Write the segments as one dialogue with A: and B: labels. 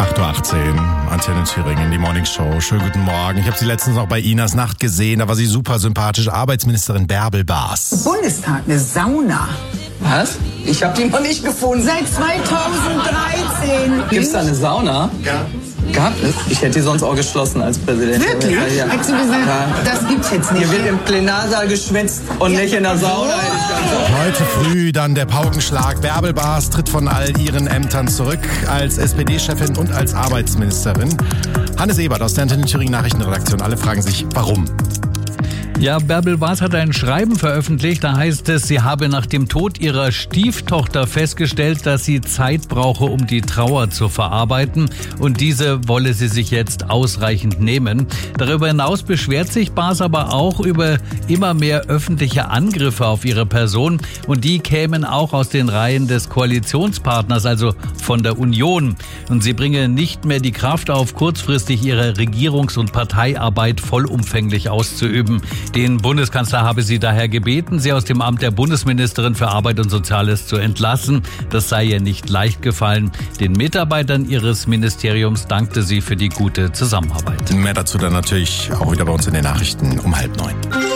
A: 8.18 Uhr, Antenne Thüringen, die Morning Show. Schönen guten Morgen. Ich habe sie letztens noch bei Inas Nacht gesehen. Da war sie super sympathisch. Arbeitsministerin Bärbel Baas.
B: Bundestag, eine Sauna.
C: Was? Ich habe die noch nicht gefunden.
B: Seit 2013.
C: Gibt's da eine Sauna? Ja. Gab es? Ich hätte die sonst auch geschlossen als Präsident.
B: Wirklich?
C: Ja.
B: Hättest du gesagt, das gibt's jetzt nicht.
C: Hier wird im Plenarsaal geschwitzt und nicht in der Sauna.
A: Heute früh dann der Paukenschlag. Bärbel Baas tritt von all ihren Ämtern zurück als SPD-Chefin und als Arbeitsministerin. Hannes Ebert aus der Antenne Thüringen Nachrichtenredaktion. Alle fragen sich, warum?
D: Ja, Bärbel Baas hat ein Schreiben veröffentlicht, da heißt es, sie habe nach dem Tod ihrer Stieftochter festgestellt, dass sie Zeit brauche, um die Trauer zu verarbeiten, und diese wolle sie sich jetzt ausreichend nehmen. Darüber hinaus beschwert sich Baas aber auch über immer mehr öffentliche Angriffe auf ihre Person, und die kämen auch aus den Reihen des Koalitionspartners, also von der Union. Und sie bringe nicht mehr die Kraft auf, kurzfristig ihre Regierungs- und Parteiarbeit vollumfänglich auszuüben. Den Bundeskanzler habe sie daher gebeten, sie aus dem Amt der Bundesministerin für Arbeit und Soziales zu entlassen. Das sei ihr nicht leicht gefallen. Den Mitarbeitern ihres Ministeriums dankte sie für die gute Zusammenarbeit.
A: Mehr dazu dann natürlich auch wieder bei uns in den Nachrichten um 8:30.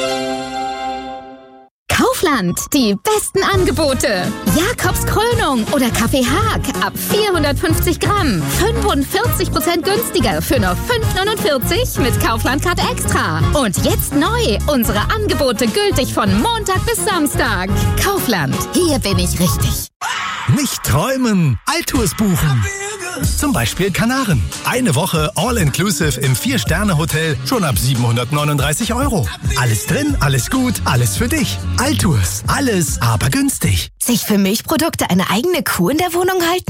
E: Kaufland, die besten Angebote. Jakobs Krönung oder Kaffee Haag ab 450 Gramm. 45% günstiger für nur 5,49 mit Kaufland-Card Extra. Und jetzt neu, unsere Angebote gültig von Montag bis Samstag. Kaufland, hier bin ich richtig.
F: Nicht träumen, Altours buchen. Zum Beispiel Kanaren. Eine Woche All-Inclusive im 4-Sterne-Hotel schon ab 739 €. Alles drin, alles gut, alles für dich. Altours, alles aber günstig.
E: Sich für Milchprodukte eine eigene Kuh in der Wohnung halten?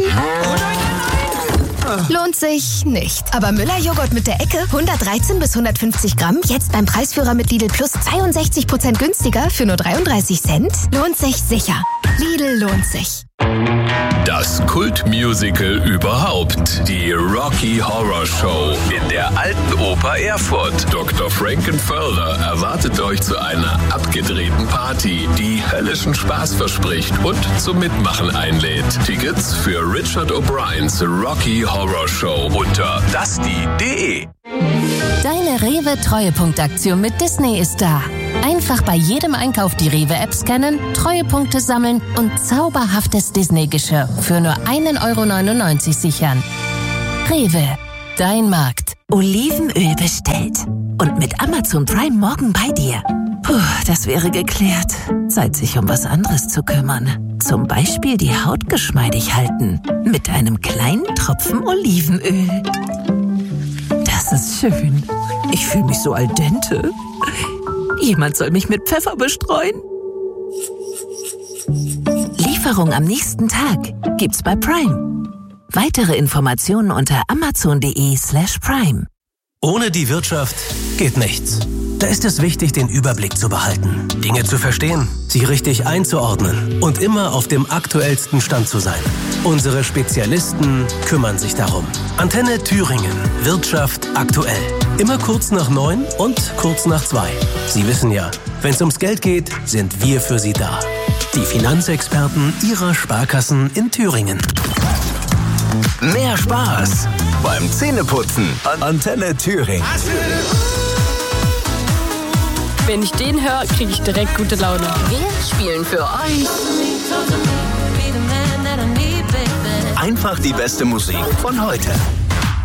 E: Lohnt sich nicht. Aber Müller-Joghurt mit der Ecke, 113 bis 150 Gramm, jetzt beim Preisführer mit Lidl Plus 62% günstiger für nur 33 Cent? Lohnt sich sicher. Lidl lohnt sich.
G: Das Kultmusical überhaupt. Die Rocky Horror Show in der Alten Oper Erfurt. Dr. Frankenfurter erwartet euch zu einer abgedrehten Party, die höllischen Spaß verspricht und zum Mitmachen einlädt. Tickets für Richard O'Briens Rocky Horror Show unter dusty.de.
H: Deine Rewe-Treuepunktaktion mit Disney ist da. Einfach bei jedem Einkauf die Rewe-App scannen, Treuepunkte sammeln und zauberhaftes Disney-Geschirr für nur 1,99 € sichern. Rewe, dein Markt.
I: Olivenöl bestellt. Und mit Amazon Prime morgen bei dir. Puh, das wäre geklärt. Zeit, sich um was anderes zu kümmern. Zum Beispiel die Haut geschmeidig halten. Mit einem kleinen Tropfen Olivenöl. Das ist schön. Ich fühle mich so al dente. Jemand soll mich mit Pfeffer bestreuen. Lieferung am nächsten Tag gibt's bei Prime. Weitere Informationen unter amazon.de/prime.
F: Ohne die Wirtschaft geht nichts. Da ist es wichtig, den Überblick zu behalten, Dinge zu verstehen, sie richtig einzuordnen und immer auf dem aktuellsten Stand zu sein. Unsere Spezialisten kümmern sich darum. Antenne Thüringen. Wirtschaft aktuell. Immer kurz nach 9 und kurz nach 2. Sie wissen ja, wenn es ums Geld geht, sind wir für Sie da. Die Finanzexperten Ihrer Sparkassen in Thüringen.
G: Mehr Spaß beim Zähneputzen. Antenne Thüringen.
J: Wenn ich den höre, kriege ich direkt gute Laune.
H: Wir spielen für euch
G: Einfach die beste Musik von heute.